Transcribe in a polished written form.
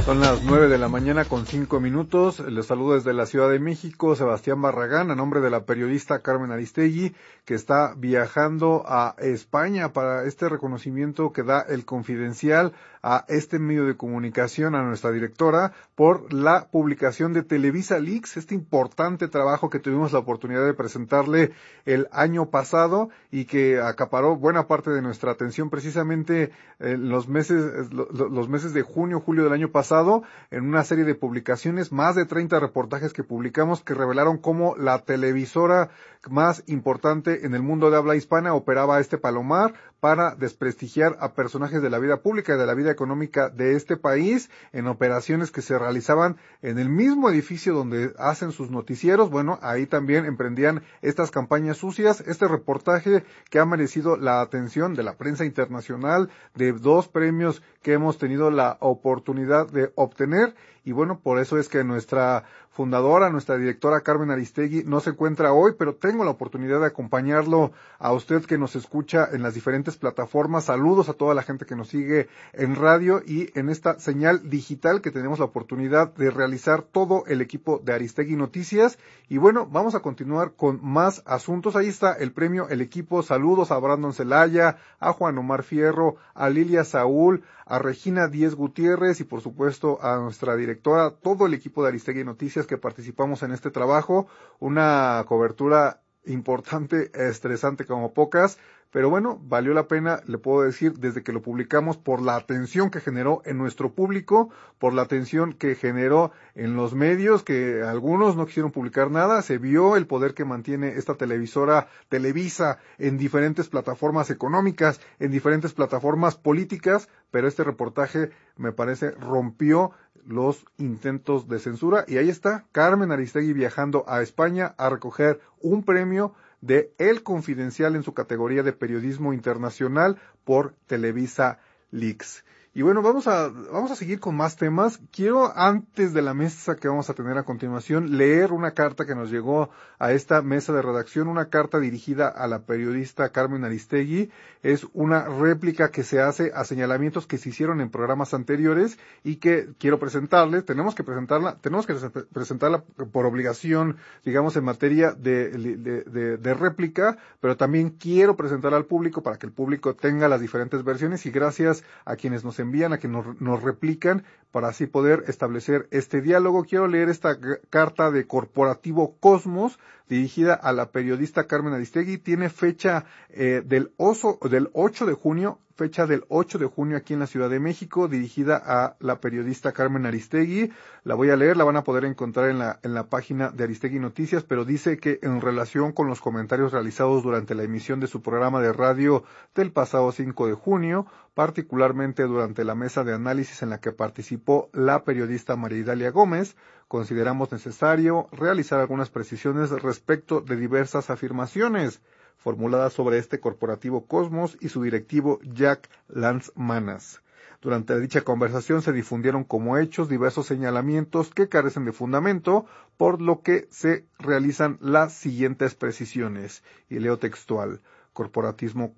Son las 9:05 a.m. Les saludo desde la Ciudad de México, Sebastián Barragán, a nombre de la periodista Carmen Aristegui, que está viajando a España para este reconocimiento que da El Confidencial a este medio de comunicación, a nuestra directora, por la publicación de Televisa Leaks, este importante trabajo que tuvimos la oportunidad de presentarle el año pasado y que acaparó buena parte de nuestra atención precisamente en los meses de junio, julio del año pasado, en una serie de publicaciones, más de 30 reportajes que publicamos que revelaron cómo la televisora más importante en el mundo de habla hispana operaba este palomar para desprestigiar a personajes de la vida pública y de la vida económica de este país en operaciones que se realizaban en el mismo edificio donde hacen sus noticieros. Bueno, ahí también emprendían estas campañas sucias. Este reportaje que ha merecido la atención de la prensa internacional, de 2 premios que hemos tenido la oportunidad de obtener, y bueno, por eso es que nuestra fundadora, nuestra directora Carmen Aristegui no se encuentra hoy, pero tengo la oportunidad de acompañarlo a usted que nos escucha en las diferentes plataformas. Saludos a toda la gente que nos sigue en radio y en esta señal digital que tenemos la oportunidad de realizar todo el equipo de Aristegui Noticias. Y bueno, vamos a continuar con más asuntos. Ahí está el premio, el equipo. Saludos a Brandon Celaya, a Juan Omar Fierro, a Lilia Saúl, a Regina Díez Gutiérrez y por supuesto a nuestra directora, todo el equipo de Aristegui Noticias que participamos en este trabajo. Una cobertura importante, estresante como pocas, pero bueno, valió la pena, le puedo decir, desde que lo publicamos, por la atención que generó en nuestro público, por la atención que generó en los medios, que algunos no quisieron publicar nada. Se vio el poder que mantiene esta televisora Televisa en diferentes plataformas económicas, en diferentes plataformas políticas, pero este reportaje me parece rompió los intentos de censura, y ahí está Carmen Aristegui viajando a España a recoger un premio de El Confidencial en su categoría de periodismo internacional por Televisa Leaks. Y bueno, vamos a seguir con más temas. Quiero, antes de la mesa que vamos a tener a continuación, leer una carta que nos llegó a esta mesa de redacción, una carta dirigida a la periodista Carmen Aristegui. Es una réplica que se hace a señalamientos que se hicieron en programas anteriores y que quiero presentarle. Tenemos que presentarla por obligación, digamos, en materia de réplica, pero también quiero presentarla al público para que el público tenga las diferentes versiones, y gracias a quienes nos envían, a quienes nos replican, para así poder establecer este diálogo. Quiero leer esta carta de Corporativo Cosmos, dirigida a la periodista Carmen Aristegui. Tiene fecha del 8 de junio, aquí en la Ciudad de México, dirigida a la periodista Carmen Aristegui. La voy a leer, la van a poder encontrar en la página de Aristegui Noticias, pero dice que en relación con los comentarios realizados durante la emisión de su programa de radio del pasado 5 de junio, particularmente durante la mesa de análisis en la que participó la periodista María Idalia Gómez, consideramos necesario realizar algunas precisiones respecto de diversas afirmaciones formuladas sobre este corporativo Cosmos y su directivo Jack Lanzmanas. Durante dicha conversación se difundieron como hechos diversos señalamientos que carecen de fundamento, por lo que se realizan las siguientes precisiones. Y leo textual. Corporativo